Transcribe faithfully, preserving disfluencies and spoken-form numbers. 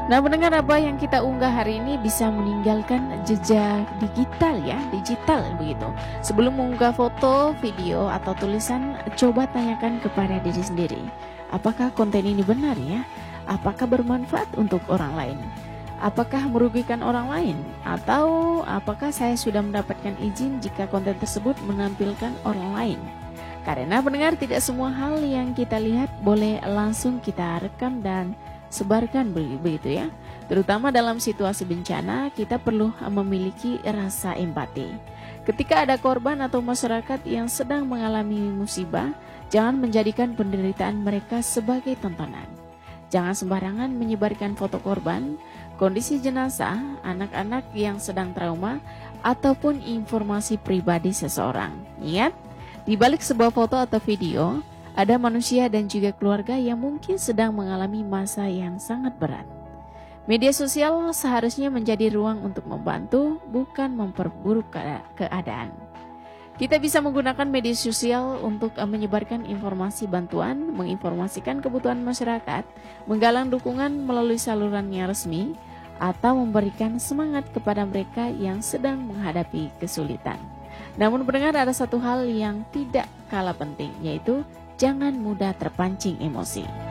Nah, mendengar apa yang kita unggah hari ini bisa meninggalkan jejak digital ya, digital begitu. Sebelum mengunggah foto, video, atau tulisan, coba tanyakan kepada diri sendiri. Apakah konten ini benar ya? Apakah bermanfaat untuk orang lain? Apakah merugikan orang lain? Atau apakah saya sudah mendapatkan izin jika konten tersebut menampilkan orang lain? Karena pendengar, tidak semua hal yang kita lihat boleh langsung kita rekam dan sebarkan begitu ya. Terutama dalam situasi bencana, kita perlu memiliki rasa empati. Ketika ada korban atau masyarakat yang sedang mengalami musibah, jangan menjadikan penderitaan mereka sebagai tontonan. Jangan sembarangan menyebarkan foto korban, kondisi jenazah, anak-anak yang sedang trauma, ataupun informasi pribadi seseorang. Ingat, di balik sebuah foto atau video, ada manusia dan juga keluarga yang mungkin sedang mengalami masa yang sangat berat. Media sosial seharusnya menjadi ruang untuk membantu, bukan memperburuk keadaan. Kita bisa menggunakan media sosial untuk menyebarkan informasi bantuan, menginformasikan kebutuhan masyarakat, menggalang dukungan melalui saluran yang resmi, atau memberikan semangat kepada mereka yang sedang menghadapi kesulitan. Namun pendengar, ada satu hal yang tidak kalah penting, yaitu jangan mudah terpancing emosi.